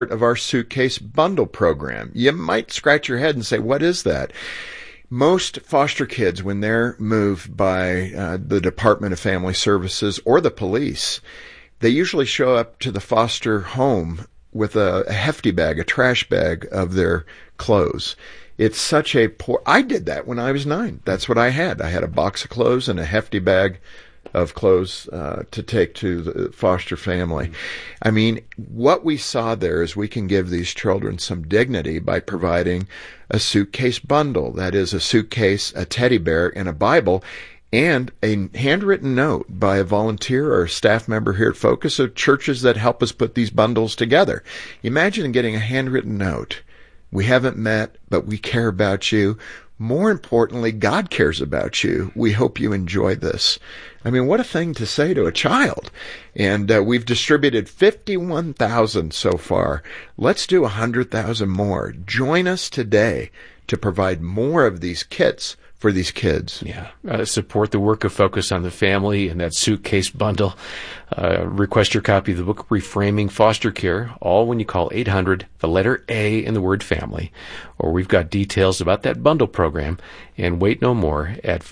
of our suitcase bundle program. You might scratch your head and say, what is that? Most foster kids, when they're moved by the Department of Family Services or the police, they usually show up to the foster home with a hefty bag, a trash bag of their clothes. It's such a poor... I did that when I was 9. That's what I had. I had a box of clothes and a hefty bag of clothes to take to the foster family. I mean, what we saw there is we can give these children some dignity by providing a suitcase bundle. That is, a suitcase, a teddy bear, and a Bible, and a handwritten note by a volunteer or a staff member here at Focus of churches that help us put these bundles together. Imagine getting a handwritten note. We haven't met, but we care about you. More importantly, God cares about you. We hope you enjoy this. I mean, what a thing to say to a child. And we've distributed 51,000 so far. Let's do 100,000 more. Join us today to provide more of these kits for these kids. Yeah. Support the work of Focus on the Family and that suitcase bundle. Request your copy of the book, Reframing Foster Care, all when you call 800, the letter A in the word family. Or we've got details about that bundle program. And wait no more at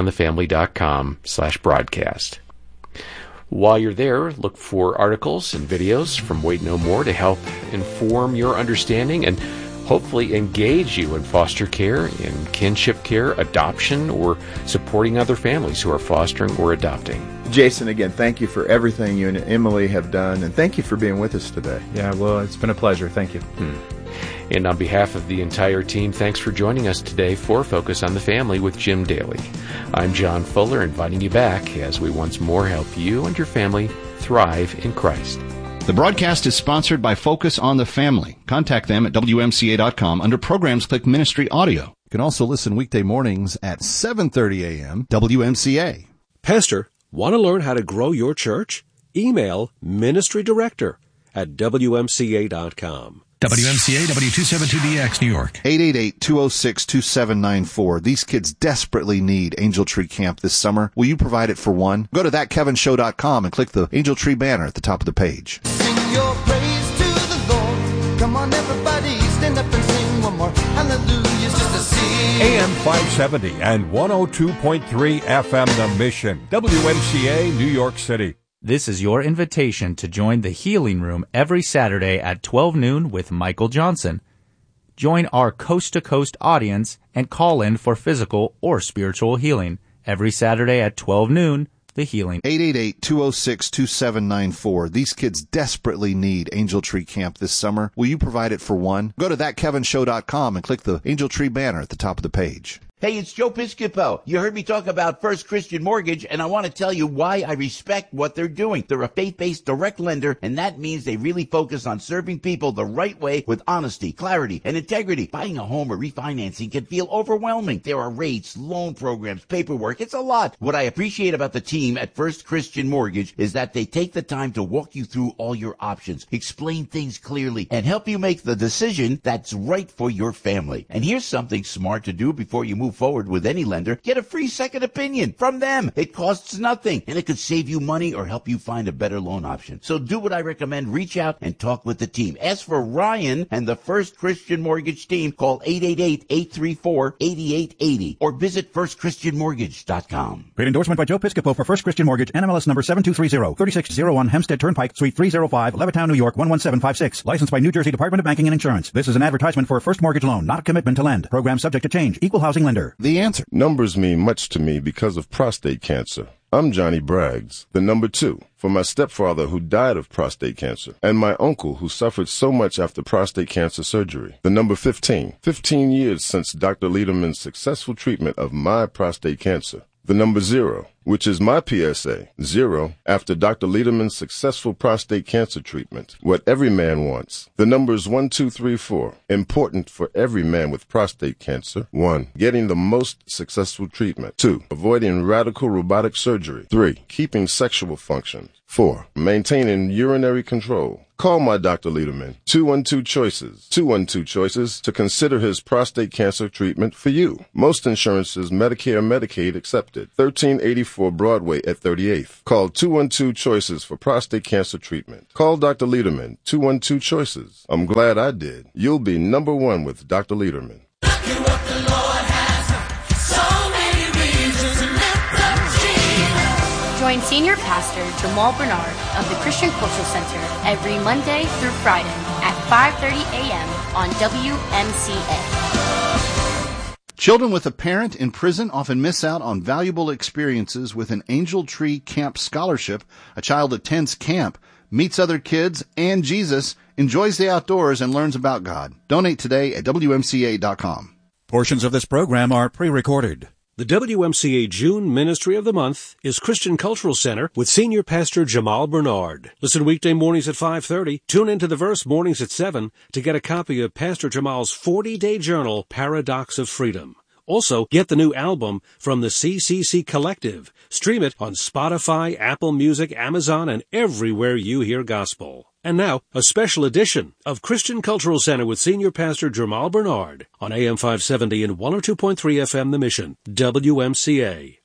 focusonthefamily.com/broadcast. While you're there, look for articles and videos from Wait No More to help inform your understanding and hopefully engage you in foster care, in kinship care, adoption, or supporting other families who are fostering or adopting. Jason, again, thank you for everything you and Emily have done, and thank you for being with us today. Yeah, well, it's been a pleasure. Thank you. And on behalf of the entire team, thanks for joining us today for Focus on the Family with Jim Daly. I'm John Fuller, inviting you back as we once more help you and your family thrive in Christ. The broadcast is sponsored by Focus on the Family. Contact them at WMCA.com. Under Programs, click Ministry Audio. You can also listen weekday mornings at 7:30 a.m. WMCA. Pastor, want to learn how to grow your church? Email ministrydirector@WMCA.com. WMCA W272DX, New York. 888-206-2794. These kids desperately need Angel Tree Camp this summer. Will you provide it for one? Go to thatkevinshow.com and click the Angel Tree banner at the top of the page. Sing your praise to the Lord. Come on, everybody, stand up and sing one more. Hallelujah, just to see. AM 570 and 102.3 FM The Mission. WMCA, New York City. This is your invitation to join the Healing Room every Saturday at 12 noon with Michael Johnson. Join our coast-to-coast audience and call in for physical or spiritual healing. Every Saturday at 12 noon, The Healing. 888-206-2794. These kids desperately need Angel Tree Camp this summer. Will you provide it for one? Go to thatkevinshow.com and click the Angel Tree banner at the top of the page. Hey, it's Joe Piscopo. You heard me talk about First Christian Mortgage, and I want to tell you why I respect what they're doing. They're a faith-based direct lender, and that means they really focus on serving people the right way with honesty, clarity, and integrity. Buying a home or refinancing can feel overwhelming. There are rates, loan programs, paperwork. It's a lot. What I appreciate about the team at First Christian Mortgage is that they take the time to walk you through all your options, explain things clearly, and help you make the decision that's right for your family. And here's something smart to do before you move forward with any lender. Get a free second opinion from them. It costs nothing, and it could save you money or help you find a better loan option. So do what I recommend. Reach out and talk with the team. Ask for Ryan and the First Christian Mortgage team. Call 888-834-8880 or visit firstchristianmortgage.com. Paid endorsement by Joe Piscopo for First Christian Mortgage, NMLS number 7230, 3601 Hempstead Turnpike, Suite 305, Levittown, New York 11756. Licensed by New Jersey Department of Banking and Insurance. This is an advertisement for a first mortgage loan, not a commitment to lend. Program subject to change. Equal housing lender. The answer. Numbers mean much to me because of prostate cancer. I'm Johnny Braggs, the number 2, for my stepfather who died of prostate cancer, and my uncle who suffered so much after prostate cancer surgery. The number 15. 15 years since Dr. Lederman's successful treatment of my prostate cancer. The number 0, which is my PSA, 0, after Dr. Lederman's successful prostate cancer treatment. What every man wants. The numbers 1, 2, 3, 4. Important for every man with prostate cancer. 1, getting the most successful treatment. 2, avoiding radical robotic surgery. 3, keeping sexual function. 4. Maintaining urinary control. Call my Dr. Lederman, 212-CHOICES, 212-CHOICES, to consider his prostate cancer treatment for you. Most insurances, Medicare, Medicaid accepted. 1384 Broadway at 38th. Call 212-CHOICES for prostate cancer treatment. Call Dr. Lederman, 212-CHOICES. I'm glad I did. You'll be number one with Dr. Lederman. Join Senior Pastor Jamal Bernard of the Christian Cultural Center every Monday through Friday at 5:30 a.m. on WMCA. Children with a parent in prison often miss out on valuable experiences with an Angel Tree Camp scholarship. A child attends camp, meets other kids and Jesus, enjoys the outdoors, and learns about God. Donate today at WMCA.com. Portions of this program are pre-recorded. The WMCA June Ministry of the Month is Christian Cultural Center with Senior Pastor Jamal Bernard. Listen weekday mornings at 5:30. Tune into The Verse mornings at 7 to get a copy of Pastor Jamal's 40-day journal, Paradox of Freedom. Also, get the new album from the CCC Collective. Stream it on Spotify, Apple Music, Amazon, and everywhere you hear gospel. And now, a special edition of Christian Cultural Center with Senior Pastor Jamal Bernard on AM 570 and 102.3 FM The Mission, WMCA.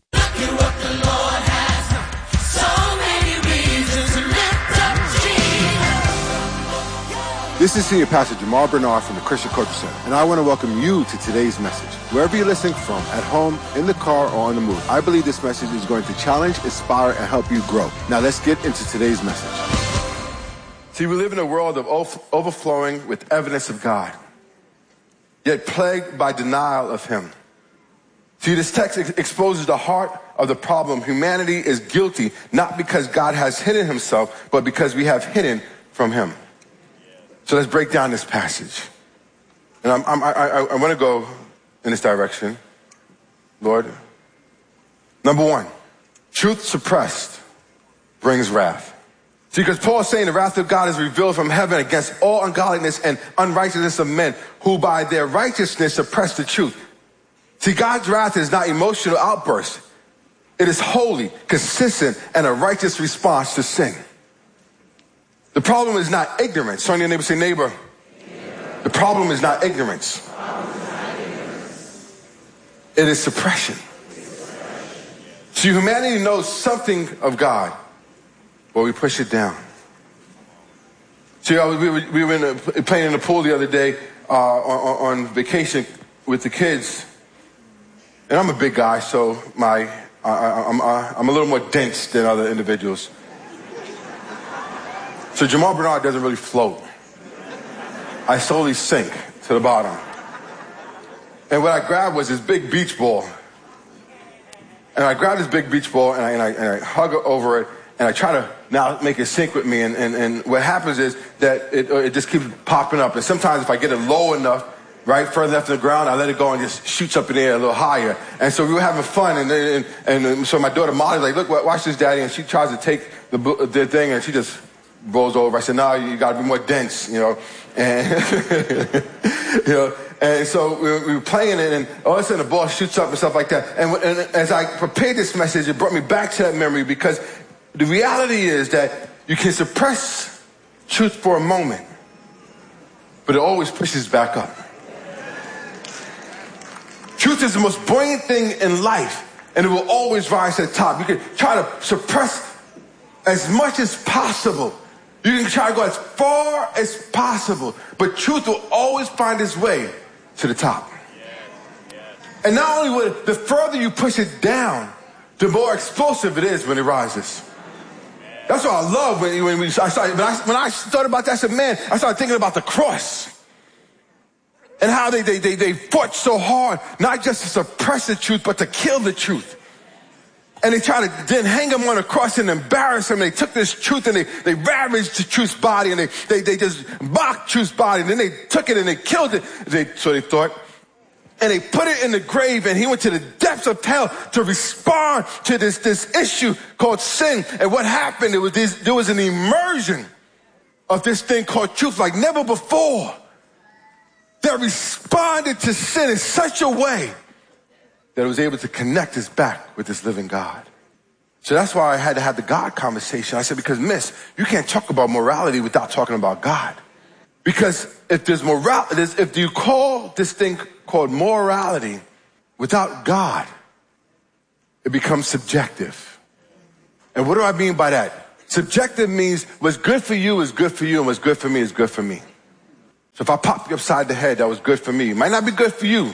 This is Senior Pastor Jamal Bernard from the Christian Cultural Center, and I want to welcome you to today's message. Wherever you're listening from, at home, in the car, or on the move, I believe this message is going to challenge, inspire, and help you grow. Now let's get into today's message. See, we live in a world of overflowing with evidence of God, yet plagued by denial of Him. See, this text exposes the heart of the problem. Humanity is guilty, not because God has hidden Himself, but because we have hidden from Him. So let's break down this passage. And I want to go in this direction. Lord, number one, truth suppressed brings wrath. See, because Paul is saying the wrath of God is revealed from heaven against all ungodliness and unrighteousness of men who by their righteousness suppress the truth. See, God's wrath is not emotional outburst. It is holy, consistent, and a righteous response to sin. The problem is not ignorance. Turn to your neighbor, say, neighbor. The problem is not ignorance. It is suppression. See, humanity knows something of God, but we push it down. See, we were playing in the pool the other day on vacation with the kids. And I'm a big guy, so I'm a little more dense than other individuals. So Jamal Bernard doesn't really float. I slowly sink to the bottom. And what I grabbed was this big beach ball. And I grabbed this big beach ball and I hug over it and I try to now make it sink with me. And what happens is that it just keeps popping up. And sometimes if I get it low enough, right, further left in the ground, I let it go and just shoots up in the air a little higher. And so we were having fun. And so my daughter Molly's like, look, watch this, Daddy. And she tries to take the thing and she just rolls over. I said, no, you got to be more dense, you know. And, you know, and so we were playing it, and all of a sudden the ball shoots up and stuff like that. And as I prepared this message, it brought me back to that memory, because the reality is that you can suppress truth for a moment, but it always pushes back up. Truth is the most buoyant thing in life, and it will always rise to the top. You can try to suppress as much as possible. You can try to go as far as possible, but truth will always find its way to the top. And not only will the further you push it down, the more explosive it is when it rises. That's what I love when I thought about that. I said, man, I started thinking about the cross and how they fought so hard, not just to suppress the truth, but to kill the truth. And they tried to then hang him on a cross and embarrass him. They took this truth and they ravaged the truth's body, and they just mocked truth's body. And then they took it and they killed it. So they thought. And they put it in the grave, and he went to the depths of hell to respond to this issue called sin. And what happened, there was an immersion of this thing called truth like never before, that responded to sin in such a way that it was able to connect us back with this living God. So that's why I had to have the God conversation. I said, because miss, you can't talk about morality without talking about God. Because if there's if you call this thing called morality without God, it becomes subjective. And what do I mean by that? Subjective means what's good for you is good for you, and what's good for me is good for me. So if I pop you upside the head, that was good for me. It might not be good for you.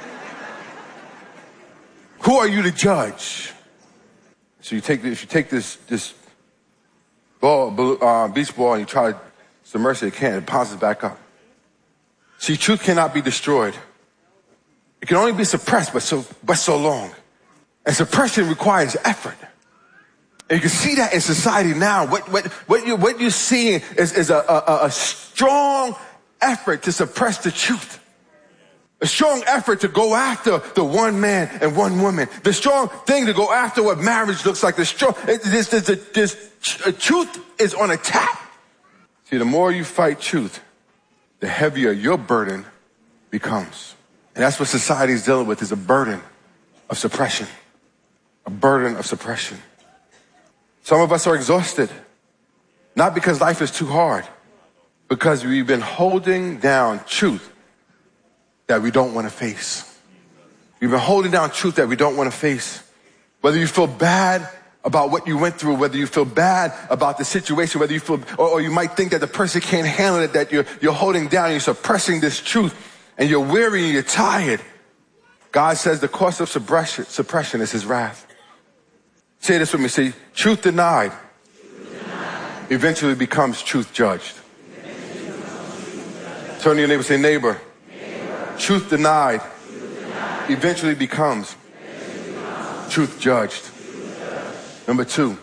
Who are you to judge? So if you take this ball, beach ball, and you try to submerge it, it bounces back up. See, truth cannot be destroyed. It can only be suppressed, but so long. And suppression requires effort. And you can see that in society now. What you're seeing is a strong effort to suppress the truth. A strong effort to go after the one man and one woman. The strong thing to go after what marriage looks like. Truth is on attack. See, the more you fight truth, the heavier your burden becomes. And that's what society is dealing with, is a burden of suppression. A burden of suppression. Some of us are exhausted, not because life is too hard, because we've been holding down truth that we don't want to face. We've been holding down truth that we don't want to face. Whether you feel bad about what you went through, whether you feel bad about the situation, whether you feel, or you might think that the person can't handle it, that you're holding down, you're suppressing this truth, and you're weary and you're tired. God says the cost of suppression is his wrath. Say this with me. Say, truth denied eventually becomes truth judged. Turn to your neighbor and say, neighbor, truth denied eventually becomes truth judged. Number two,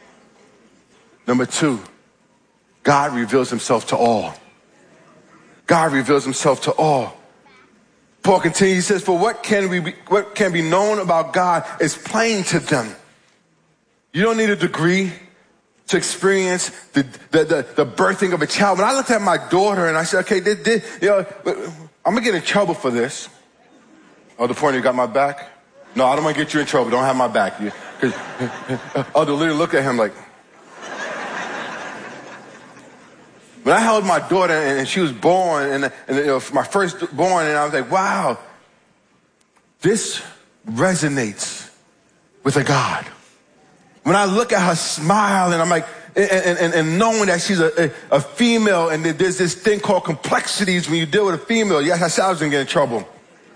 God reveals himself to all. God reveals himself to all. Paul continues, he says, for what can be known about God is plain to them. You don't need a degree to experience the birthing of a child. When I looked at my daughter and I said, okay, I'm gonna get in trouble for this. Oh, the point, you got my back? No, I don't want to get you in trouble. Don't have my back. Oh, the lady look at him like. When I held my daughter and she was born, and my first born, and I was like, wow, this resonates with a God. When I look at her smile and I'm like, and knowing that she's a female, and there's this thing called complexities when you deal with a female. Yes, I said I was gonna get in trouble.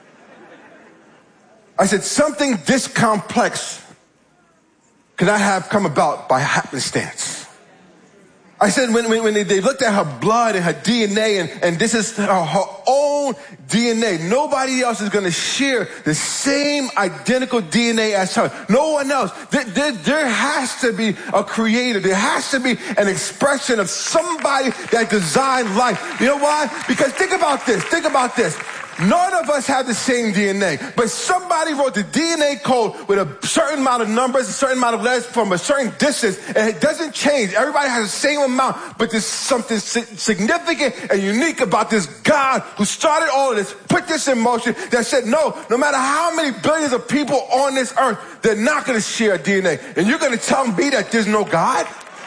I said, something this complex could not have come about by happenstance. I said, when they looked at her blood and her DNA, and this is her own DNA, nobody else is going to share the same identical DNA as her. No one else. There has to be a creator. There has to be an expression of somebody that designed life. You know why? Because think about this. None of us have the same DNA, but somebody wrote the DNA code with a certain amount of numbers, a certain amount of letters from a certain distance, and it doesn't change. Everybody has the same amount, but there's something significant and unique about this God who started all of this, put this in motion, that said, no matter how many billions of people on this earth, they're not going to share DNA. And you're going to tell me that there's no God?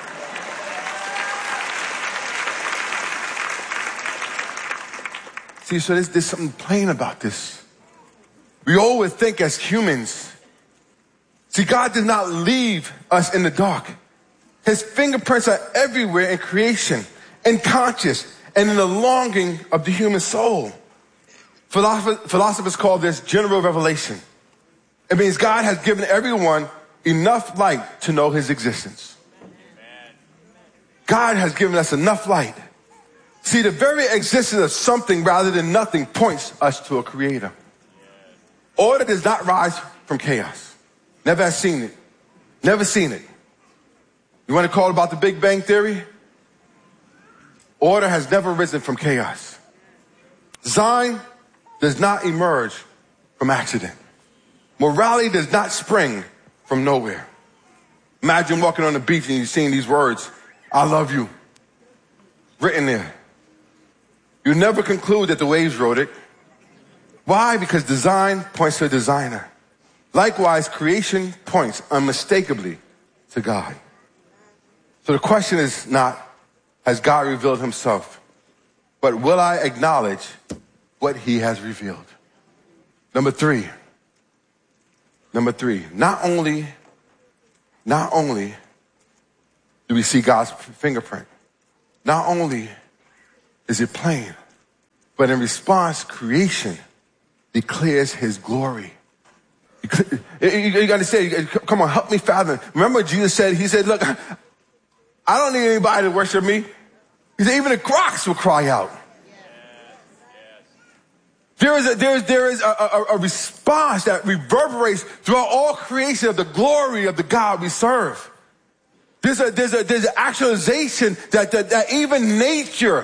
See, so there's something plain about this. We always think as humans. See, God did not leave us in the dark. His fingerprints are everywhere in creation, in conscious, and in the longing of the human soul. Philosophers call this general revelation. It means God has given everyone enough light to know his existence. God has given us enough light. See, the very existence of something rather than nothing points us to a creator. Order does not rise from chaos. Never has seen it. Never seen it. You want to call it about the Big Bang Theory? Order has never risen from chaos. Design does not emerge from accident. Morality does not spring from nowhere. Imagine walking on the beach and you're seeing these words, I love you, written there. You never conclude that the waves wrote it. Why? Because design points to a designer. Likewise, creation points unmistakably to God. So the question is not, has God revealed himself? But will I acknowledge what he has revealed? Number three, not only do we see God's fingerprint, not only is it plain, but in response, creation declares his glory. You got to say, come on, help me fathom. Remember Jesus said, he said, look, I don't need anybody to worship me. He said, even the rocks will cry out. There is a response that reverberates throughout all creation of the glory of the God we serve. There's an actualization that even nature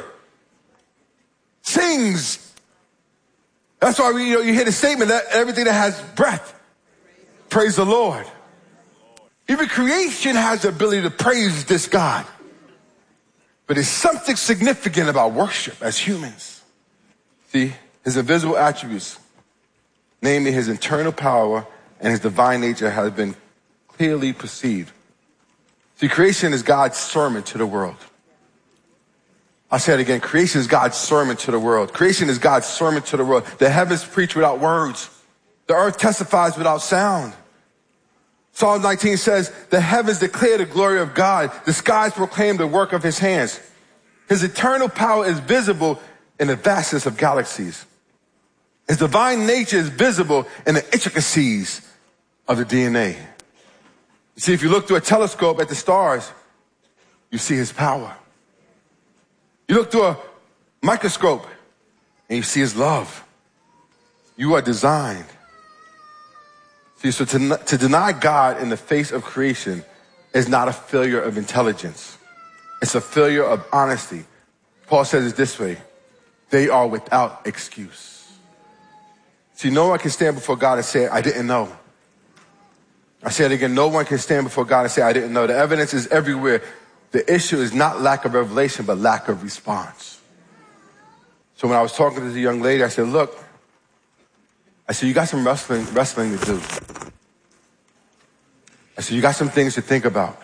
sings. That's why you hear the statement that everything that has breath, praise the Lord. Even creation has the ability to praise this God. But there's something significant about worship as humans. See, his invisible attributes, namely his internal power and his divine nature, has been clearly perceived. See, creation is God's sermon to the world. I'll say it again. Creation is God's sermon to the world. Creation is God's sermon to the world. The heavens preach without words. The earth testifies without sound. Psalm 19 says, the heavens declare the glory of God. The skies proclaim the work of his hands. His eternal power is visible in the vastness of galaxies. His divine nature is visible in the intricacies of the DNA. You see, if you look through a telescope at the stars, you see his power. You look through a microscope and you see his love. You are designed. See, so to deny God in the face of creation is not a failure of intelligence. It's a failure of honesty. Paul says it this way: they are without excuse. See, no one can stand before God and say, I didn't know. I say it again, no one can stand before God and say, I didn't know. The evidence is everywhere. The issue is not lack of revelation, but lack of response. So when I was talking to the young lady, I said, look, you got some wrestling to do. I said, you got some things to think about.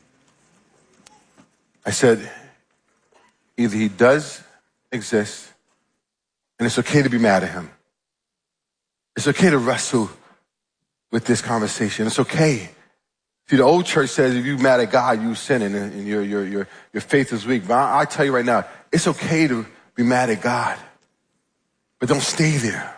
I said, either he does exist, and it's okay to be mad at him. It's okay to wrestle with this conversation. It's okay. See, the old church says if you're mad at God, you sinning and your faith is weak. But I tell you right now, it's okay to be mad at God, but don't stay there.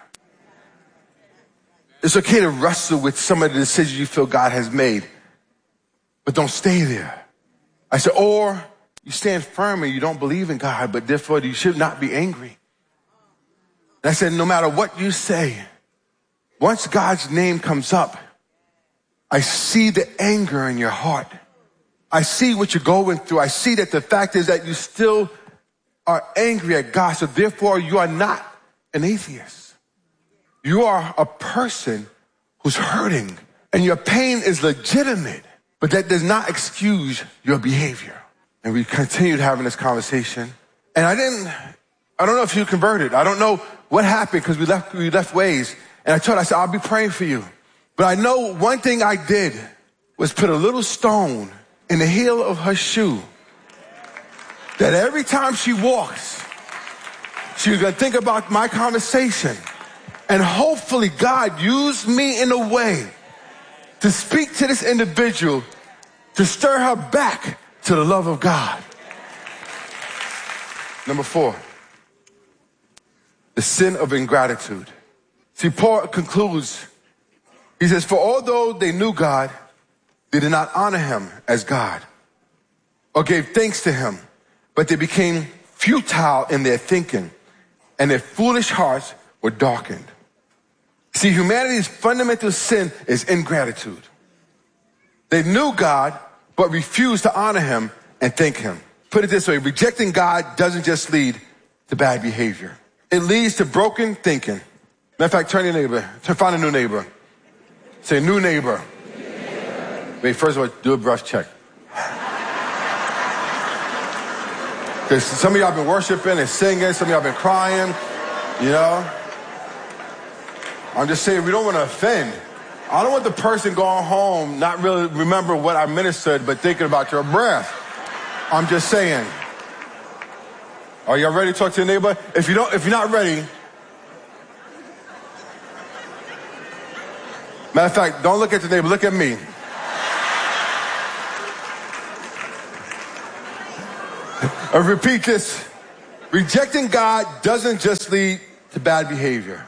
It's okay to wrestle with some of the decisions you feel God has made, but don't stay there. I said, or you stand firm and you don't believe in God, but therefore you should not be angry. And I said, no matter what you say, once God's name comes up, I see the anger in your heart. I see what you're going through. I see that the fact is that you still are angry at God. So therefore you are not an atheist. You are a person who's hurting and your pain is legitimate, but that does not excuse your behavior. And we continued having this conversation. And I don't know if you converted. I don't know what happened because we left ways. And I told her, I said, I'll be praying for you. But I know one thing I did was put a little stone in the heel of her shoe that every time she walks, she was going to think about my conversation. And hopefully God used me in a way to speak to this individual, to stir her back to the love of God. Number 4, the sin of ingratitude. See, Paul concludes, he says, for although they knew God, they did not honor him as God or gave thanks to him, but they became futile in their thinking and their foolish hearts were darkened. See, humanity's fundamental sin is ingratitude. They knew God, but refused to honor him and thank him. Put it this way, rejecting God doesn't just lead to bad behavior. It leads to broken thinking. Matter of fact, turn your neighbor, find a new neighbor. Say, new neighbor. Wait, first of all, do a breath check. Because some of y'all been worshiping and singing, some of y'all been crying, you know. I'm just saying, we don't want to offend. I don't want the person going home not really remember what I ministered, but thinking about your breath. I'm just saying. Are y'all ready to talk to your neighbor? If you're not ready, matter of fact, don't look at your neighbor, look at me. Repeat this. Rejecting God doesn't just lead to bad behavior.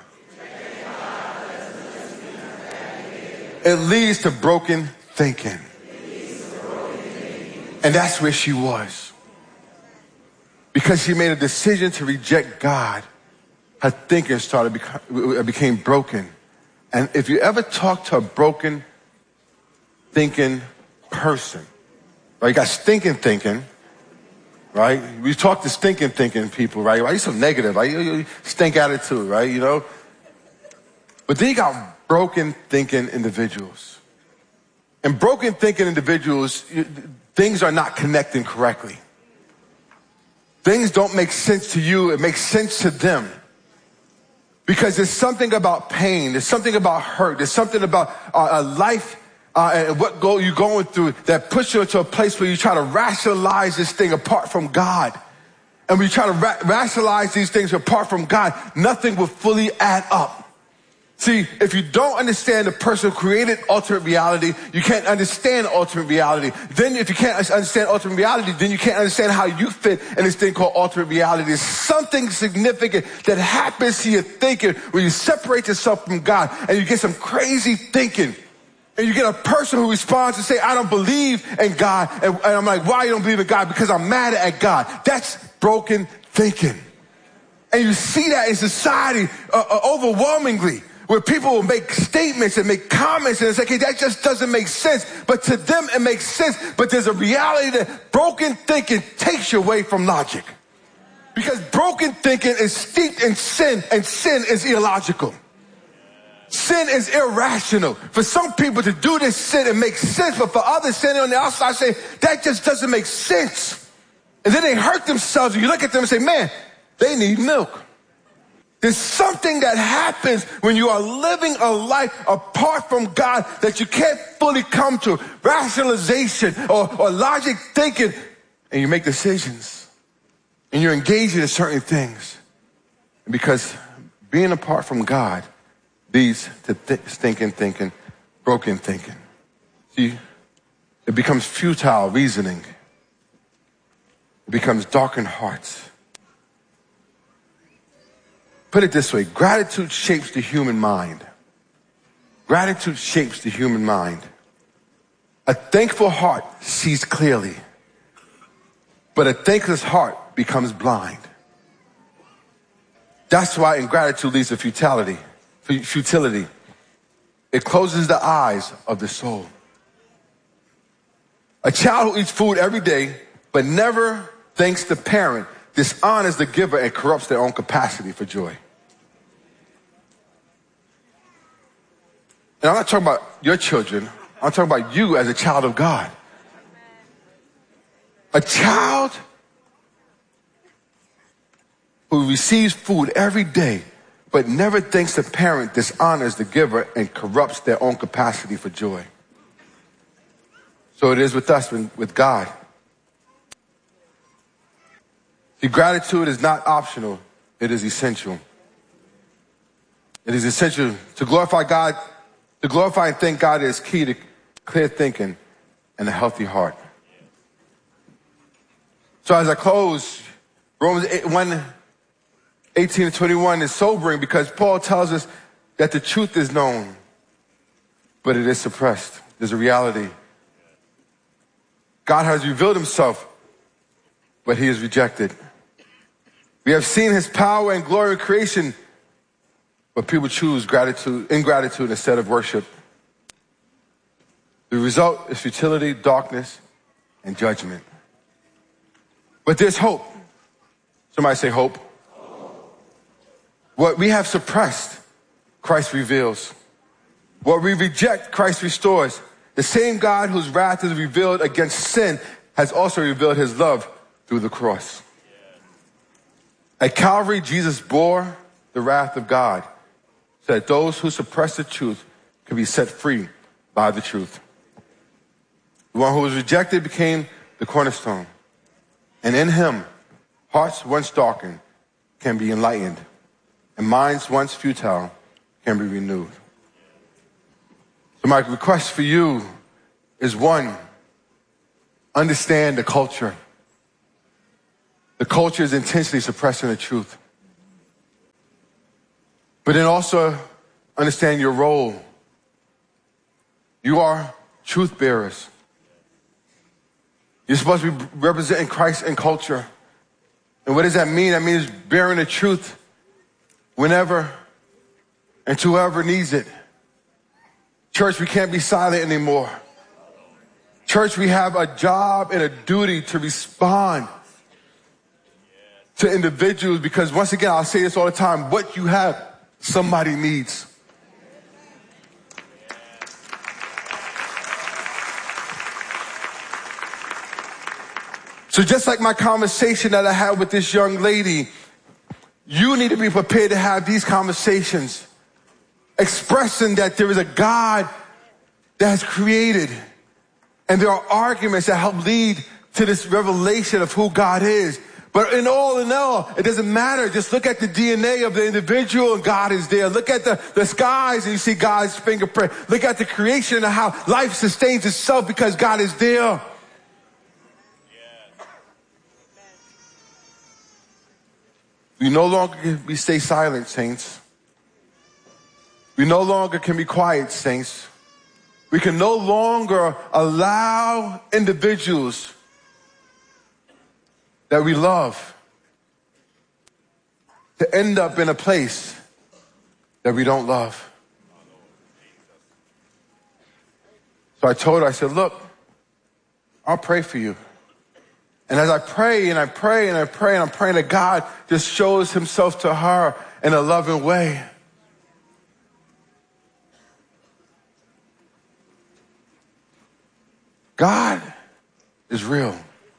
It leads to broken thinking. And that's where she was. Because she made a decision to reject God, her thinking became broken. And if you ever talk to a broken thinking person, right? You got stinking thinking, right? We talk to stinking thinking people, right? You're so negative, right? You stink attitude, right? You know? But then you got broken thinking individuals. And broken thinking individuals, things are not connecting correctly. Things don't make sense to you, it makes sense to them. Because there's something about pain, there's something about hurt, there's something about life and what you're going through that puts you into a place where you try to rationalize this thing apart from God. And when you try to rationalize these things apart from God, nothing will fully add up. See, if you don't understand the person who created ultimate reality, you can't understand ultimate reality. Then if you can't understand ultimate reality, then you can't understand how you fit in this thing called ultimate reality. There's something significant that happens to your thinking when you separate yourself from God and you get some crazy thinking. And you get a person who responds and say, I don't believe in God. And I'm like, why you don't believe in God? Because I'm mad at God. That's broken thinking. And you see that in society overwhelmingly, where people will make statements and make comments and it's like, hey, that just doesn't make sense. But to them, it makes sense. But there's a reality that broken thinking takes you away from logic. Because broken thinking is steeped in sin, and sin is illogical. Sin is irrational. For some people to do this sin, it makes sense. But for others standing on the outside say, that just doesn't make sense. And then they hurt themselves. And you look at them and say, man, they need milk. There's something that happens when you are living a life apart from God that you can't fully come to. Rationalization or logic thinking. And you make decisions. And you're engaging in certain things. Because being apart from God leads to stinking thinking, broken thinking. See, it becomes futile reasoning. It becomes darkened hearts. Put it this way, gratitude shapes the human mind. Gratitude shapes the human mind. A thankful heart sees clearly, but a thankless heart becomes blind. That's why ingratitude leads to futility. It closes the eyes of the soul. A child who eats food every day, but never thanks the parent, dishonors the giver and corrupts their own capacity for joy. And I'm not talking about your children. I'm talking about you as a child of God. A child who receives food every day, but never thanks the parent, dishonors the giver and corrupts their own capacity for joy. So it is with us, with God. See, gratitude is not optional. It is essential. It is essential to glorify God. To glorify and thank God is key to clear thinking and a healthy heart. So as I close, Romans 1:18-21 is sobering because Paul tells us that the truth is known, but it is suppressed. There's a reality. God has revealed himself, but he is rejected. We have seen his power and glory in creation, but people choose ingratitude instead of worship. The result is futility, darkness, and judgment. But there's hope. Somebody say hope. What we have suppressed, Christ reveals. What we reject, Christ restores. The same God whose wrath is revealed against sin has also revealed his love through the cross. At Calvary, Jesus bore the wrath of God so that those who suppress the truth could be set free by the truth. The one who was rejected became the cornerstone. And in him, hearts once darkened can be enlightened, and minds once futile can be renewed. So my request for you is, one, understand the culture. The culture is intentionally suppressing the truth. But then also understand your role. You are truth bearers. You're supposed to be representing Christ in culture. And what does that mean? That means bearing the truth whenever and to whoever needs it. Church, we can't be silent anymore. Church, we have a job and a duty to respond to individuals, because once again, I'll say this all the time, what you have, somebody needs. So just like my conversation that I had with this young lady, you need to be prepared to have these conversations, expressing that there is a God that has created, and there are arguments that help lead to this revelation of who God is. But in all, it doesn't matter. Just look at the DNA of the individual and God is there. Look at the skies and you see God's fingerprint. Look at the creation and how life sustains itself because God is there. We no longer stay silent, saints. We no longer can be quiet, saints. We can no longer allow individuals that we love to end up in a place that we don't love. So I told her, I said, look, I'll pray for you. And as I pray and I pray and I pray and I'm praying that God just shows himself to her in a loving way. God is real.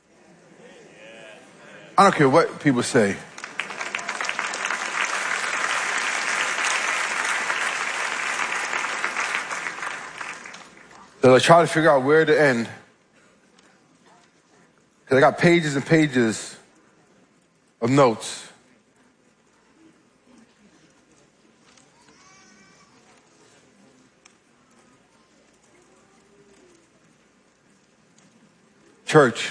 I don't care what people say. So I try to figure out where to end. Because I got pages and pages of notes. Church,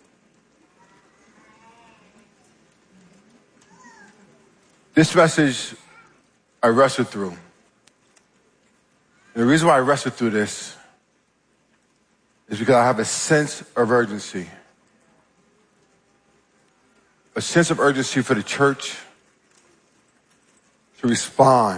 this message I wrestled through. And the reason why I wrestled through this is because I have a sense of urgency. A sense of urgency for the church to respond.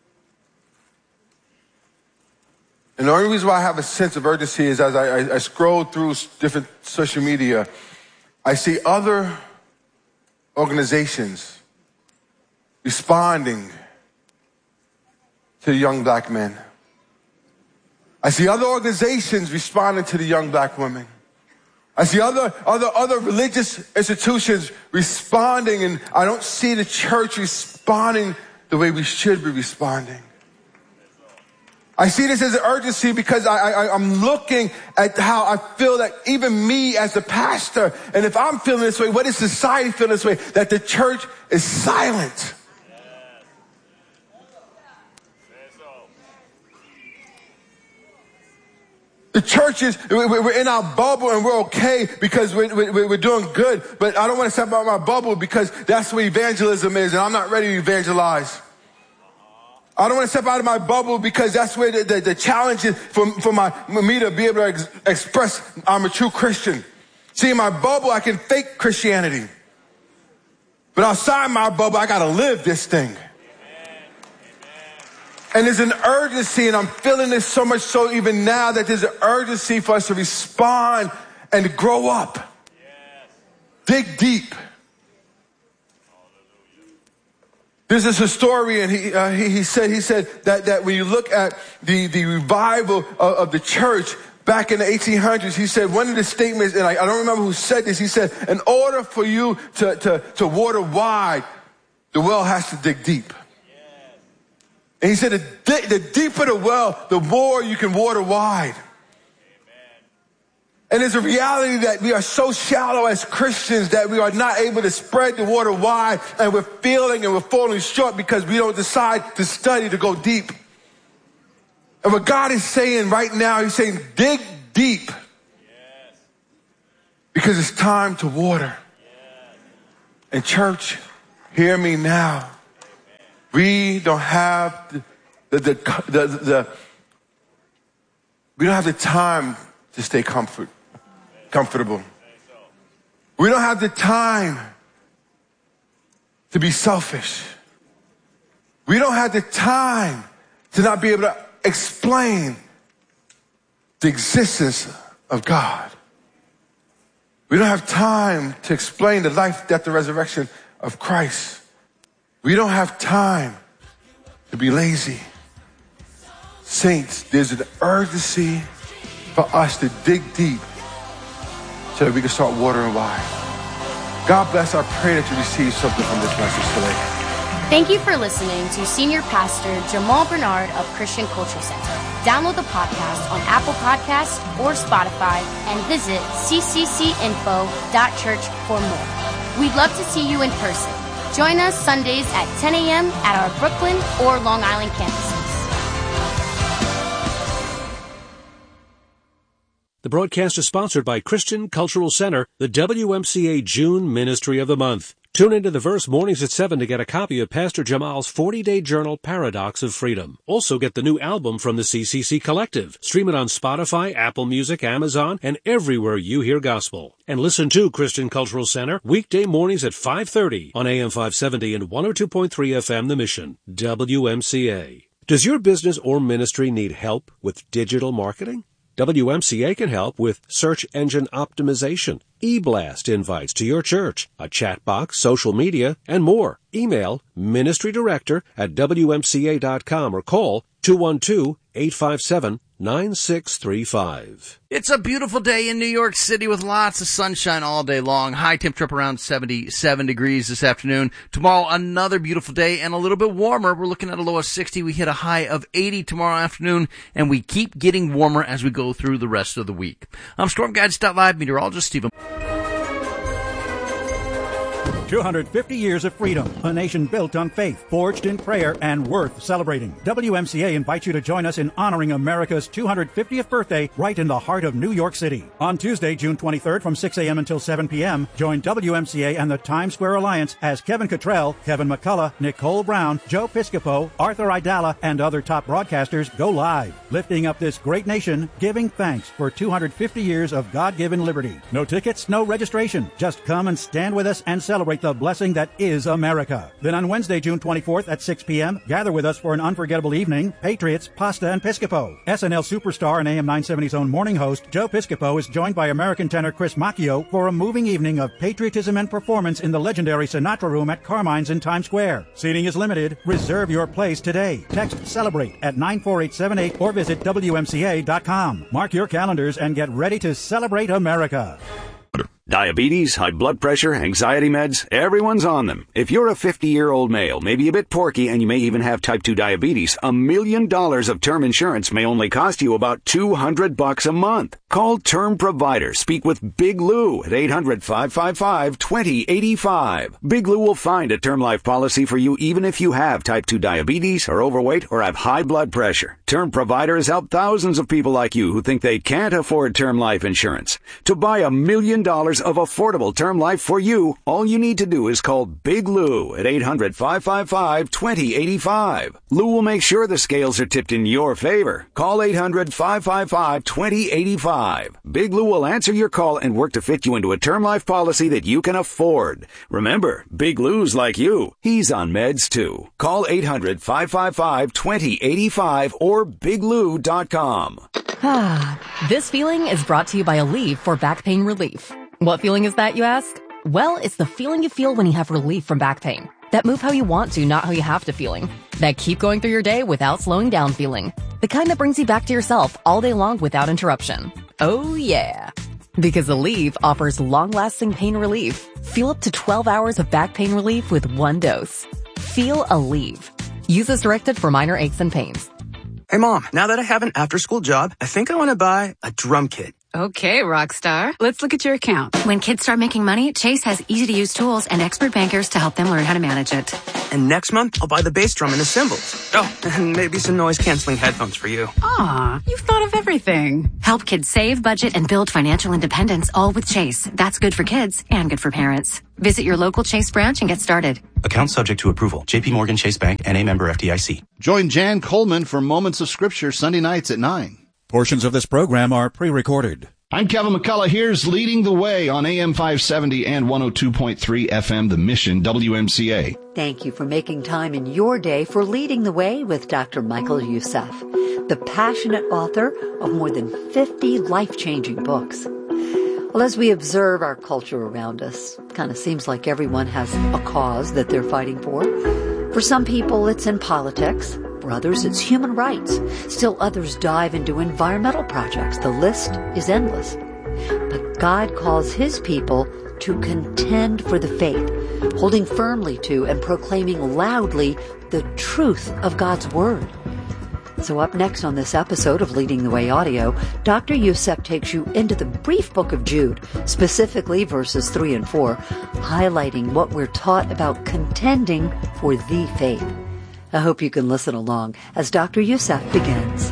And the only reason why I have a sense of urgency is as I scroll through different social media, I see other organizations responding to the young black men. I see other organizations responding to the young black women. I see other religious institutions responding, and I don't see the church responding the way we should be responding. I see this as an urgency because I'm looking at how I feel that even me as a pastor, and if I'm feeling this way, what is society feeling this way? That the church is silent. The church is, we're in our bubble and we're okay because we're doing good. But I don't want to step out of my bubble because that's where evangelism is, and I'm not ready to evangelize. I don't want to step out of my bubble because that's where the challenge is for me to be able to express I'm a true Christian. See, in my bubble, I can fake Christianity. But outside my bubble, I got to live this thing. And there's an urgency, and I'm feeling this so much so even now that there's an urgency for us to respond and to grow up. Dig deep. There's this historian, he said that when you look at the revival of the church back in the 1800s, he said one of the statements, and I don't remember who said this, he said, in order for you to water wide, the well has to dig deep. And he said, the deeper the well, the more you can water wide. And there's a reality that we are so shallow as Christians that we are not able to spread the water wide, and we're failing and we're falling short because we don't decide to study to go deep. And what God is saying right now, he's saying, dig deep. Because it's time to water. And church, hear me now. We don't have we don't have the time to stay comfortable. We don't have the time to be selfish. We don't have the time to not be able to explain the existence of God. We don't have time to explain the life, death, and resurrection of Christ. We don't have time to be lazy. Saints, there's an urgency for us to dig deep so that we can start watering wide. God bless. I pray that you receive something from this message today. Thank you for listening to Senior Pastor Jamal Bernard of Christian Cultural Center. Download the podcast on Apple Podcasts or Spotify and visit cccinfo.church for more. We'd love to see you in person. Join us Sundays at 10 a.m. at our Brooklyn or Long Island campuses. The broadcast is sponsored by Christian Cultural Center, the WMCA June Ministry of the Month. Tune into the Verse mornings at 7 to get a copy of Pastor Jamal's 40-day journal, Paradox of Freedom. Also get the new album from the CCC Collective. Stream it on Spotify, Apple Music, Amazon, and everywhere you hear gospel. And listen to Christian Cultural Center weekday mornings at 5:30 on AM 570 and 102.3 FM The Mission, WMCA. Does your business or ministry need help with digital marketing? WMCA can help with search engine optimization, e-blast invites to your church, a chat box, social media, and more. Email ministrydirector@wmca.com or call 212-857-9635. It's a beautiful day in New York City with lots of sunshine all day long. High temperature up around 77 degrees this afternoon. Tomorrow, another beautiful day and a little bit warmer. We're looking at a low of 60. We hit a high of 80 tomorrow afternoon, and we keep getting warmer as we go through the rest of the week. I'm StormGuides.live meteorologist Stephen. 250 years of freedom, a nation built on faith, forged in prayer, and worth celebrating. WMCA invites you to join us in honoring America's 250th birthday right in the heart of New York City. On Tuesday, June 23rd from 6 a.m. until 7 p.m., join WMCA and the Times Square Alliance as Kevin Cottrell, Kevin McCullough, Nicole Brown, Joe Piscopo, Arthur Idala, and other top broadcasters go live, lifting up this great nation, giving thanks for 250 years of God-given liberty. No tickets, no registration. Just come and stand with us and celebrate the blessing that is America. Then on Wednesday, June 24th at 6 p.m., gather with us for an unforgettable evening, Patriots, Pasta, and Piscopo. SNL superstar and AM 970's own morning host, Joe Piscopo, is joined by American tenor Chris Macchio for a moving evening of patriotism and performance in the legendary Sinatra Room at Carmine's in Times Square. Seating is limited. Reserve your place today. Text CELEBRATE at 94878 or visit WMCA.com. Mark your calendars and get ready to celebrate America. Diabetes, high blood pressure, anxiety meds, everyone's on them. If you're a 50-year-old male, maybe a bit porky, and you may even have type 2 diabetes, $1 million of term insurance may only cost you about $200 a month. Call Term Provider. Speak with Big Lou at 800-555-2085. Big Lou will find a term life policy for you even if you have type 2 diabetes, are overweight, or have high blood pressure. Term Provider has helped thousands of people like you who think they can't afford term life insurance. To buy $1 million of affordable term life for you, all you need to do is call Big Lou at 800-555-2085. Lou will make sure the scales are tipped in your favor. Call 800-555-2085. Big Lou will answer your call and work to fit you into a term life policy that you can afford. Remember, Big Lou's like you. He's on meds too. Call 800-555-2085 or biglou.com. This feeling is brought to you by Aleve for back pain relief. What feeling is that, you ask? Well, it's the feeling you feel when you have relief from back pain. That move how you want to, not how you have to feeling. That keep going through your day without slowing down feeling. The kind that brings you back to yourself all day long without interruption. Oh yeah. Because Aleve offers long-lasting pain relief. Feel up to 12 hours of back pain relief with one dose. Feel Aleve. Use as directed for minor aches and pains. Hey, Mom, now that I have an after-school job, I think I want to buy a drum kit. Okay, Rockstar. Let's look at your account. When kids start making money, Chase has easy-to-use tools and expert bankers to help them learn how to manage it. And next month, I'll buy the bass drum and the cymbals. Oh, and maybe some noise-canceling headphones for you. Aw, you've thought of everything. Help kids save, budget, and build financial independence, all with Chase. That's good for kids and good for parents. Visit your local Chase branch and get started. Account subject to approval. J.P. Morgan Chase Bank, N.A. member FDIC. Join Jan Coleman for Moments of Scripture Sunday nights at 9. Portions of this program are pre-recorded. I'm Kevin McCullough. Here's Leading the Way on AM 570 and 102.3 FM, The Mission, WMCA. Thank you for making time in your day for Leading the Way with Dr. Michael Youssef, the passionate author of more than 50 life-changing books. Well, as we observe our culture around us, it kind of seems like everyone has a cause that they're fighting for. For some people, it's in politics. For others, it's human rights. Still others dive into environmental projects. The list is endless. But God calls His people to contend for the faith, holding firmly to and proclaiming loudly the truth of God's Word. So up next on this episode of Leading the Way Audio, Dr. Youssef takes you into the brief book of Jude, specifically verses 3 and 4, highlighting what we're taught about contending for the faith. I hope you can listen along as Dr. Youssef begins.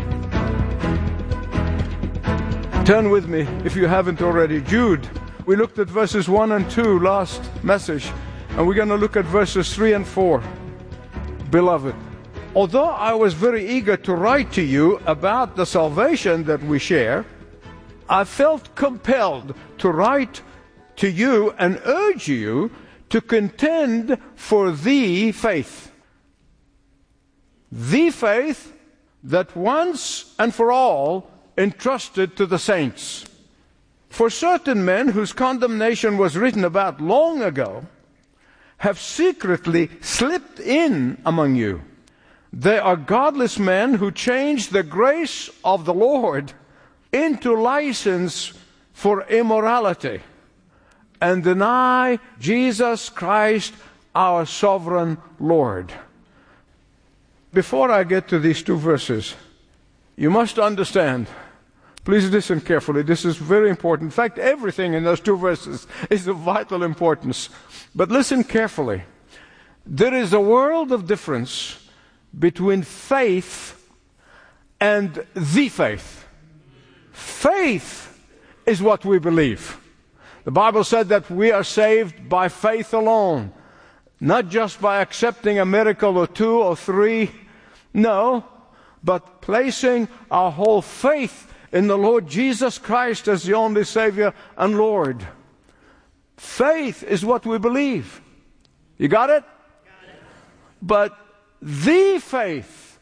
Turn with me, if you haven't already, Jude. We looked at verses 1 and 2 last message, and we're going to look at verses 3 and 4. Beloved, although I was very eager to write to you about the salvation that we share, I felt compelled to write to you and urge you to contend for the faith. The faith that once and for all entrusted to the saints. For certain men whose condemnation was written about long ago have secretly slipped in among you. They are godless men who change the grace of the Lord into license for immorality and deny Jesus Christ, our sovereign Lord. Before I get to these two verses, you must understand, please listen carefully, this is very important. In fact, everything in those two verses is of vital importance. But listen carefully. There is a world of difference between faith and the faith. Faith is what we believe. The Bible said that we are saved by faith alone, not just by accepting a miracle or two or three, no, but placing our whole faith in the Lord Jesus Christ as the only Savior and Lord. Faith is what we believe. You got it? But the faith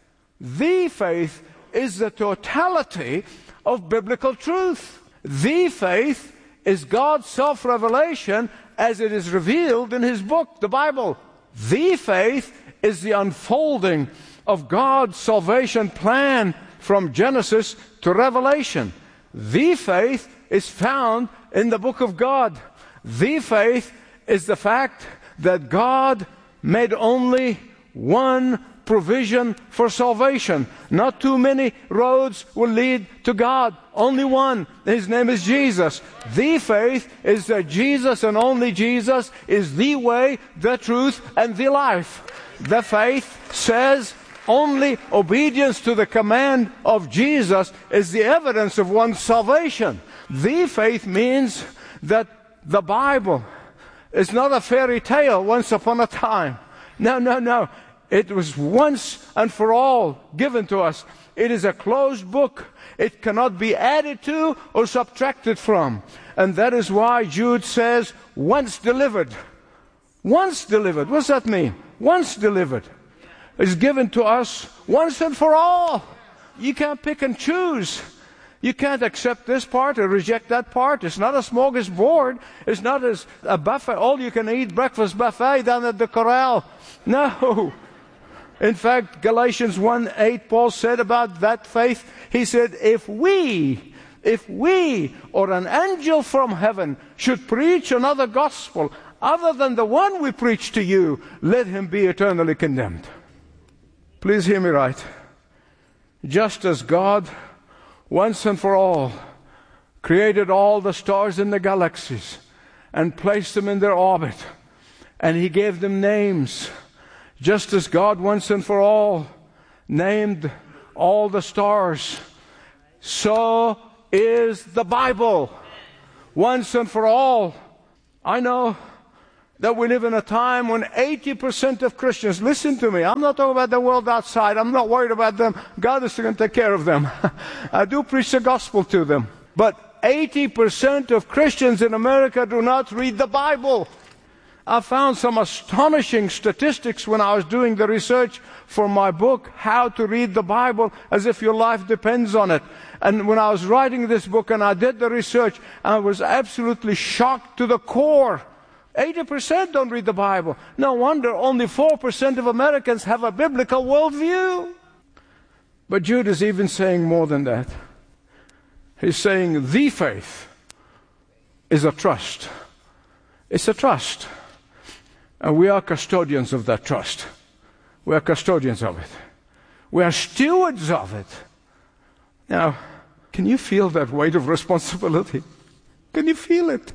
is the totality of biblical truth. The faith is God's self-revelation as it is revealed in His book, the Bible. The faith is the unfolding of God's salvation plan from Genesis to Revelation. The faith is found in the book of God. The faith is the fact that God made only one provision for salvation. Not too many roads will lead to God. Only one. His name is Jesus. The faith is that Jesus and only Jesus is the way, the truth, and the life. The faith says only obedience to the command of Jesus is the evidence of one's salvation. The faith means that the Bible is not a fairy tale once upon a time. No. It was once and for all given to us. It is a closed book. It cannot be added to or subtracted from. And that is why Jude says, once delivered. Once delivered. What's that mean? Once delivered. Is given to us once and for all. You can't pick and choose. You can't accept this part or reject that part. It's not a smorgasbord. It's not as a buffet, all-you-can-eat breakfast buffet down at the corral. No. In fact, Galatians 1:8, Paul said about that faith, he said, if we or an angel from heaven should preach another gospel other than the one we preach to you, let him be eternally condemned. Please hear me right. Just as God, once and for all, created all the stars in the galaxies and placed them in their orbit, and He gave them names, just as God once and for all named all the stars, so is the Bible once and for all. I know that we live in a time when 80% of Christians, listen to me, I'm not talking about the world outside, I'm not worried about them, God is going to take care of them. I do preach the gospel to them. But 80% of Christians in America do not read the Bible. I found some astonishing statistics when I was doing the research for my book, How to Read the Bible as if your life depends on it. And when I was writing this book and I did the research, I was absolutely shocked to the core. 80% don't read the Bible. No wonder only 4% of Americans have a biblical worldview. But Jude is even saying more than that. He's saying the faith is a trust. It's a trust. And we are custodians of that trust. We are custodians of it. We are stewards of it. Now, can you feel that weight of responsibility? Can you feel it?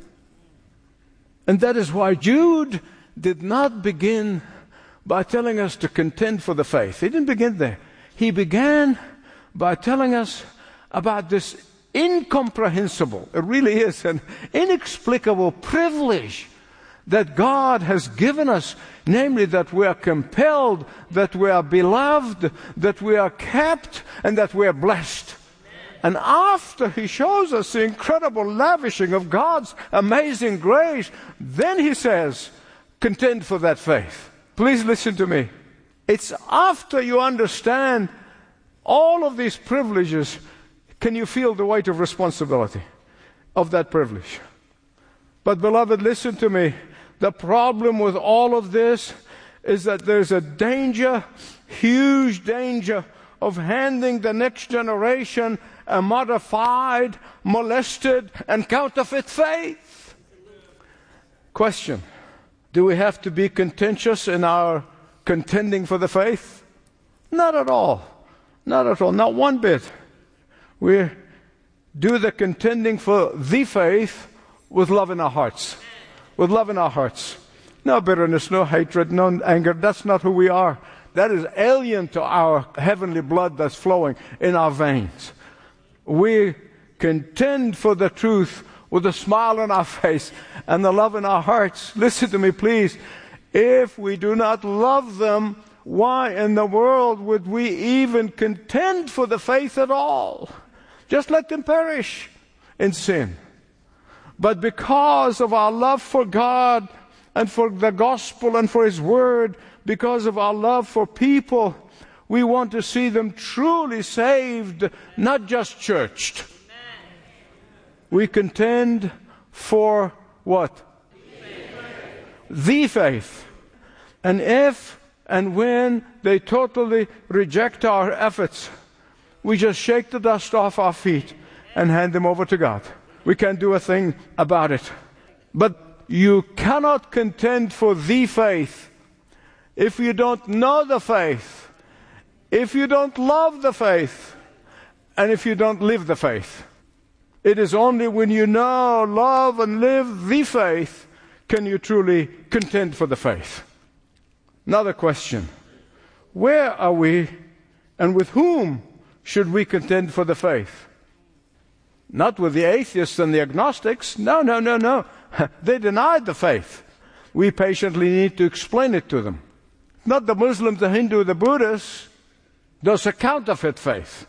And that is why Jude did not begin by telling us to contend for the faith. He didn't begin there. He began by telling us about this incomprehensible, it really is an inexplicable privilege that God has given us, namely that we are compelled, that we are beloved, that we are kept, and that we are blessed. And after He shows us the incredible lavishing of God's amazing grace, then He says, contend for that faith. Please listen to me. It's after you understand all of these privileges, can you feel the weight of responsibility of that privilege. But beloved, listen to me. The problem with all of this is that there's a danger, huge danger, of handing the next generation a modified, molested, and counterfeit faith. Question: do we have to be contentious in our contending for the faith? Not at all. Not at all. Not one bit. We do the contending for the faith with love in our hearts. With love in our hearts. No bitterness, no hatred, no anger. That's not who we are. That is alien to our heavenly blood that's flowing in our veins. We contend for the truth with a smile on our face and the love in our hearts. Listen to me, please. If we do not love them, why in the world would we even contend for the faith at all? Just let them perish in sin. But because of our love for God and for the gospel and for His word, because of our love for people, we want to see them truly saved, not just churched. We contend for what? The faith. And if and when they totally reject our efforts, we just shake the dust off our feet and hand them over to God. We can't do a thing about it. But you cannot contend for the faith if you don't know the faith, if you don't love the faith, and if you don't live the faith. It is only when you know, love, and live the faith can you truly contend for the faith. Another question: where are we and with whom should we contend for the faith? Not with the atheists and the agnostics. No. They denied the faith. We patiently need to explain it to them. Not the Muslim, the Hindu, the Buddhist. Those are counterfeit faith.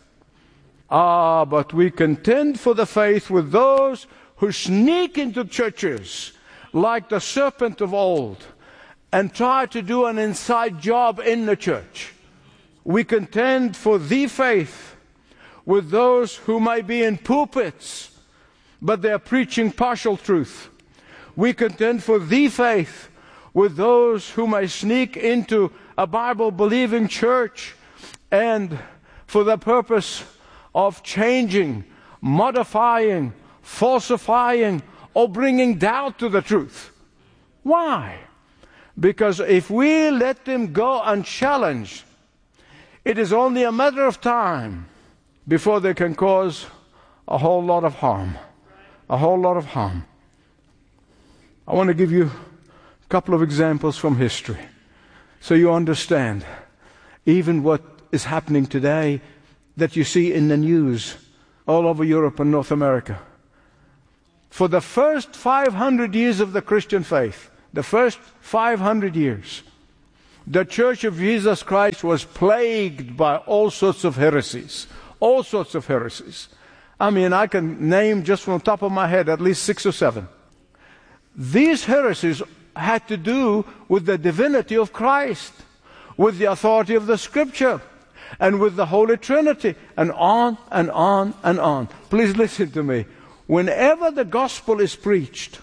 But we contend for the faith with those who sneak into churches like the serpent of old and try to do an inside job in the church. We contend for the faith with those who may be in pulpits, but they are preaching partial truth. We contend for the faith with those who may sneak into a Bible-believing church and for the purpose of changing, modifying, falsifying, or bringing doubt to the truth. Why? Because if we let them go unchallenged, It is only a matter of time before they can cause a whole lot of harm. A whole lot of harm. I want to give you a couple of examples from history so you understand even what is happening today that you see in the news all over Europe and North America. For the first 500 years of the Christian faith, the first 500 years, the Church of Jesus Christ was plagued by all sorts of heresies. All sorts of heresies. I mean, I can name just from the top of my head at least 6 or 7. These heresies had to do with the divinity of Christ, with the authority of the Scripture, and with the Holy Trinity, and on and on and on. Please listen to me. Whenever the gospel is preached,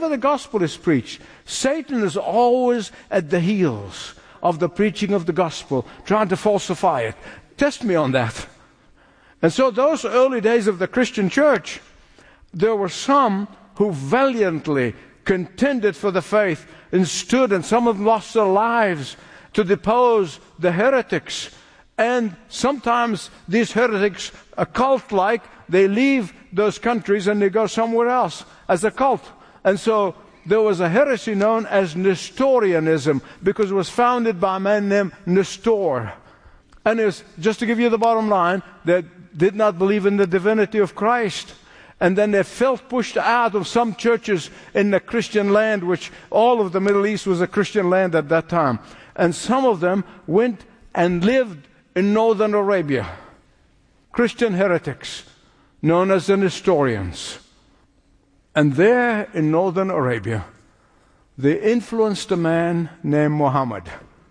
Satan is always at the heels of the preaching of the gospel, trying to falsify it. Test me on that. And so those early days of the Christian church, there were some who valiantly contended for the faith and stood, and some of them lost their lives to depose the heretics. And sometimes these heretics, a cult-like, they leave those countries and they go somewhere else as a cult. And so there was a heresy known as Nestorianism, because it was founded by a man named Nestor. And it's, just to give you the bottom line, they did not believe in the divinity of Christ. And then they felt pushed out of some churches in the Christian land, which all of the Middle East was a Christian land at that time. And some of them went and lived in northern Arabia. Christian heretics, known as the Nestorians. And there in northern Arabia, they influenced a man named Muhammad.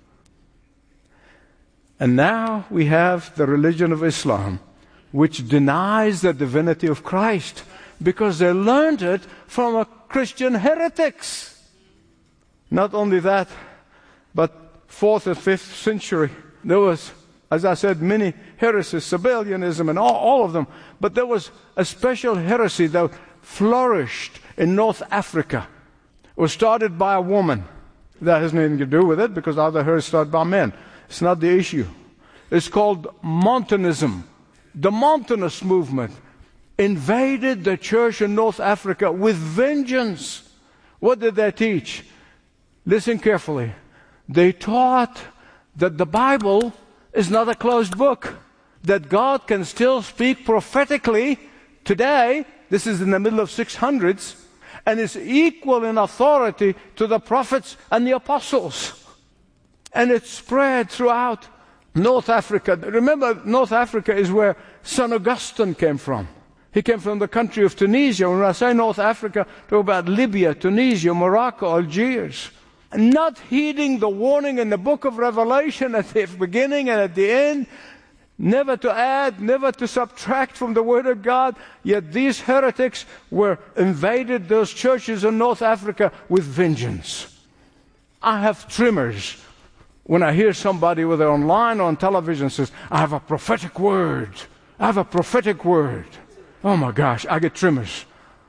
And now we have the religion of Islam, which denies the divinity of Christ, because they learned it from a Christian heretics. Not only that, but 4th and 5th century, there was, as I said, many heresies, Sabellianism and all of them. But there was a special heresy that flourished in North Africa. It was started by a woman. That has nothing to do with it, because other heresies started by men. It's not the issue. It's called Montanism. The Montanist movement invaded the church in North Africa with vengeance. What did they teach? Listen carefully. They taught that the Bible is not a closed book, that God can still speak prophetically today. This is in the middle of 600s, and is equal in authority to the prophets and the apostles. And it spread throughout North Africa. Remember, North Africa is where St. Augustine came from. He came from the country of Tunisia. When I say North Africa, I talk about Libya, Tunisia, Morocco, Algiers. And not heeding the warning in the book of Revelation at the beginning and at the end, never to add, never to subtract from the Word of God. Yet these heretics invaded those churches in North Africa with vengeance. I have tremors when I hear somebody, whether online or on television, says, I have a prophetic word. I have a prophetic word. Oh my gosh, I get tremors.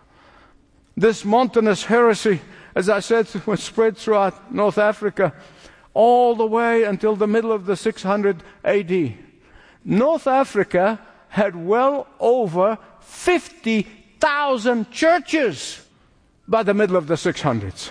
This Montanist heresy, as I said, was spread throughout North Africa all the way until the middle of the 600 AD. North Africa had well over 50,000 churches by the middle of the 600s.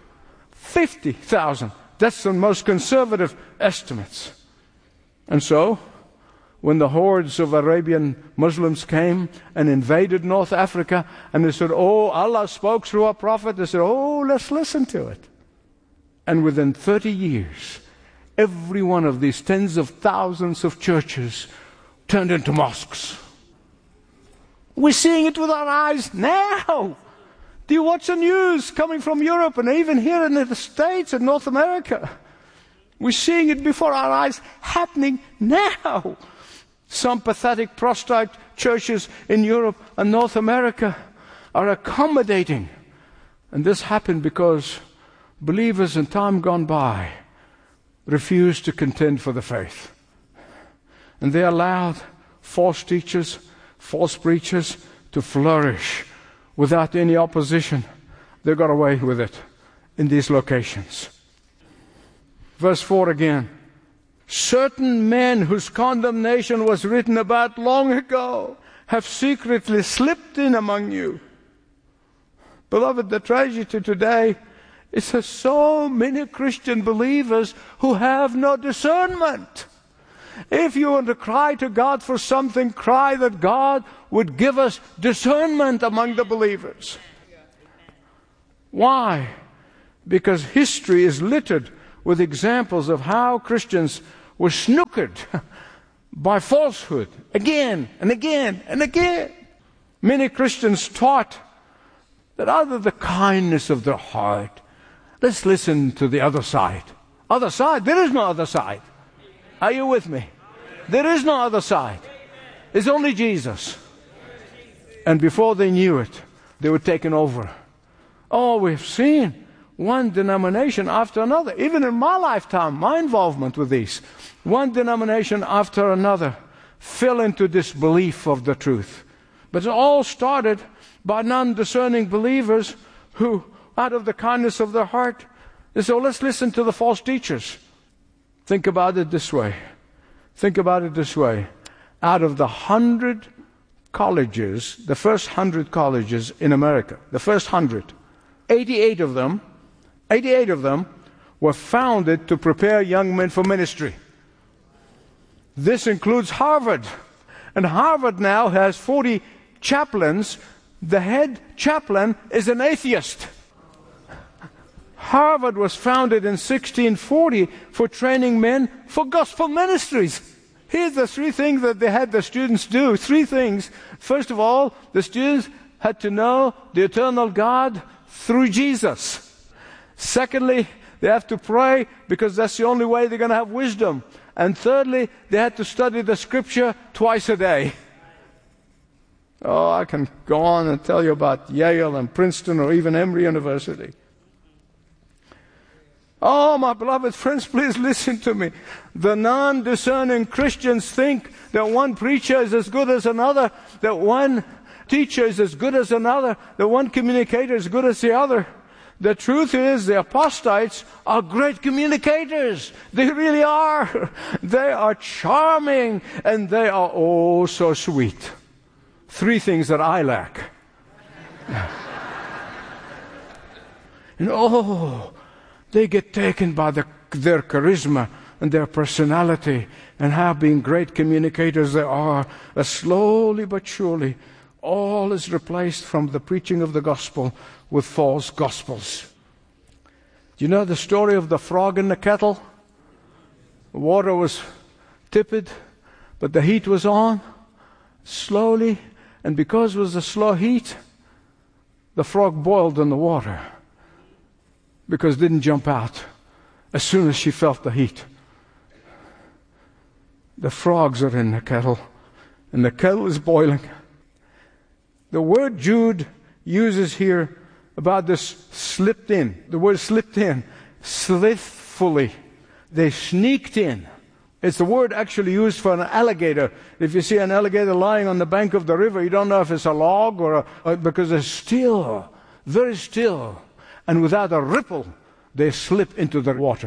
50,000. That's the most conservative estimates. And so, when the hordes of Arabian Muslims came and invaded North Africa, and they said, oh, Allah spoke through a prophet, they said, oh, let's listen to it. And within 30 years, every one of these tens of thousands of churches turned into mosques. We're seeing it with our eyes now. Do you watch the news coming from Europe and even here in the States and North America? We're seeing it before our eyes happening now. Some pathetic prostate churches in Europe and North America are accommodating. And this happened because believers in time gone by refused to contend for the faith. And they allowed false teachers, false preachers to flourish without any opposition. They got away with it in these locations. Verse 4 again. certain men whose condemnation was written about long ago have secretly slipped in among you. Beloved, the tragedy today is there's so many Christian believers who have no discernment. If you want to cry to God for something, cry that God would give us discernment among the believers. Why? Because history is littered with examples of how Christians were snookered by falsehood again and again and again. Many Christians taught that out of the kindness of their heart, let's listen to the other side. Other side? There is no other side. Are you with me? There is no other side. It's only Jesus. And before they knew it, they were taken over. Oh, we've seen one denomination after another. Even in my lifetime, my involvement with these, one denomination after another fell into disbelief of the truth. But it all started by non-discerning believers who, out of the kindness of their heart, they said, let's listen to the false teachers. Think about it this way. Think about it this way. Out of the 100 colleges, the first 100 colleges in America, the first 100, 88 of them were founded to prepare young men for ministry. This includes Harvard. And Harvard now has 40 chaplains. The head chaplain is an atheist. Harvard was founded in 1640 for training men for gospel ministries. Here's the three things that they had the students do. Three things. First of all, the students had to know the eternal God through Jesus. Secondly, they have to pray because that's the only way they're going to have wisdom. And thirdly, they had to study the Scripture twice a day. Oh, I can go on and tell you about Yale and Princeton or even Emory University. Oh, my beloved friends, please listen to me. The non-discerning Christians think that one preacher is as good as another, that one teacher is as good as another, that one communicator is as good as the other. The truth is, the apostates are great communicators. They really are. They are charming, and they are oh so sweet. Three things that I lack. And they get taken by their charisma and their personality, and how being great communicators they are. Slowly but surely, all is replaced from the preaching of the gospel with false gospels. Do you know the story of the frog in the kettle? The water was tepid, but the heat was on slowly, and because it was a slow heat, the frog boiled in the water because it didn't jump out as soon as she felt the heat. The frogs are in the kettle, and the kettle is boiling. The word Jude uses here about this slipped in, the word slipped in, slithfully. They sneaked in. It's the word actually used for an alligator. If you see an alligator lying on the bank of the river, you don't know if it's a log or because it's still, very still. And without a ripple, they slip into the water.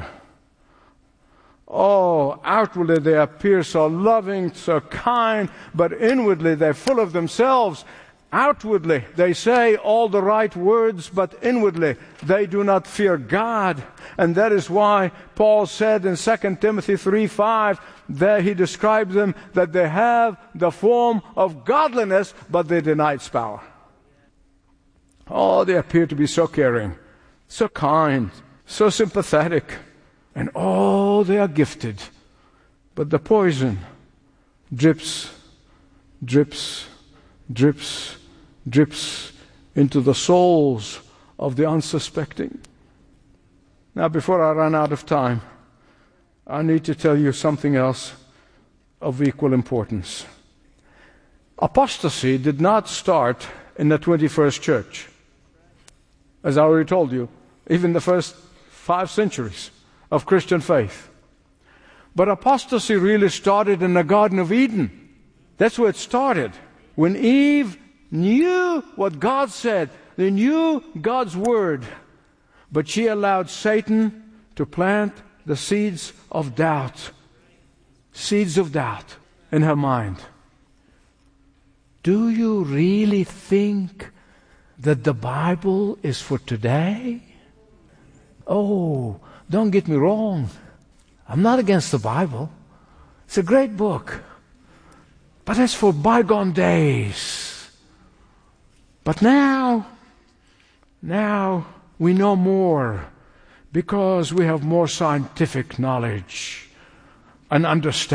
Oh, outwardly they appear so loving, so kind, but inwardly they're full of themselves. Outwardly, they say all the right words, but inwardly, they do not fear God. And that is why Paul said in 2 Timothy 3:5, there he describes them that they have the form of godliness, but they deny its power. Oh, they appear to be so caring, so kind, so sympathetic, and they are gifted. But the poison drips, drips, drips, drips into the souls of the unsuspecting. Now, before I run out of time, I need to tell you something else of equal importance. Apostasy did not start in the 21st church. As I already told you, even the first 5 centuries of Christian faith. But apostasy really started in the Garden of Eden. That's where it started. When Eve knew what God said, they knew God's word, but she allowed Satan to plant the seeds of doubt seeds of doubt in her mind. Do you really think that the Bible is for today? Oh, don't get me wrong. I'm not against the Bible. It's a great book. But it's for bygone days. But now we know more because we have more scientific knowledge and understanding.